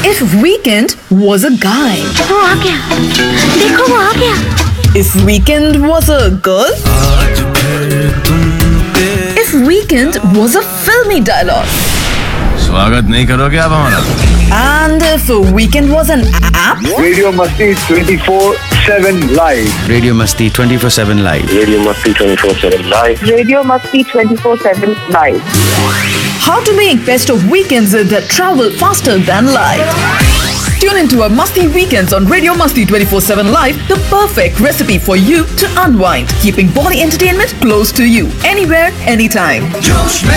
If Weekend was a guy, वो आ गया, देखो वो आ गया। if Weekend was a girl, if Weekend was a filmy dialogue, स्वागत नहीं करोगे आप हमारा? and if Weekend was an app, Radio Masti 24/7 live. Radio Masti 24/7 live. Radio Masti 24/7 live. Radio Masti 24/7 live. how to make best of weekends that travel faster than life. Tune into our Masti Weekends on Radio Masti 24/7 Live, the perfect recipe for you to unwind, keeping body entertainment close to you, anywhere, anytime.